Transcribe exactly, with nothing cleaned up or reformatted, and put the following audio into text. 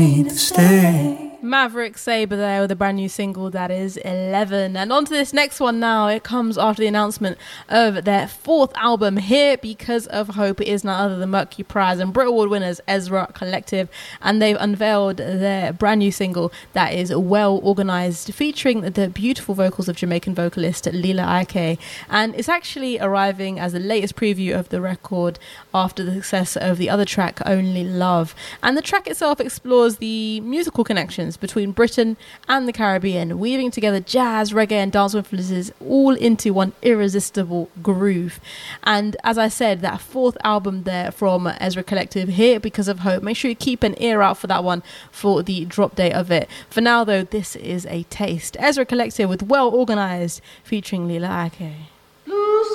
Stay. Maverick Sabre there with a brand new single that is eleven. And on to this next one now. It comes after the announcement of their fourth album, Here Because of Hope. It is none other than Mercury Prize and Brit Award winners Ezra Collective. And they've unveiled their brand new single that is Well Organised, featuring the beautiful vocals of Jamaican vocalist Lila Ike. And it's actually arriving as the latest preview of the record after the success of the other track, Only Love. And the track itself explores the musical connections between Britain and the Caribbean, weaving together jazz, reggae and dance influences all into one irresistible groove. And as I said, that fourth album there from Ezra Collective, Here Because of Hope, make sure you keep an ear out for that one for the drop date of it. For now though, this is a taste. Ezra Collective with Well Organised featuring Lila Ake.